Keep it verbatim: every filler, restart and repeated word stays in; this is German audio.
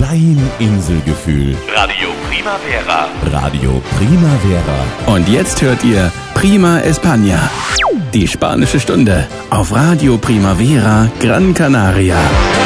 Dein Inselgefühl. Radio Primavera. Radio Primavera. Und jetzt hört ihr Prima España, die spanische Stunde auf Radio Primavera Gran Canaria.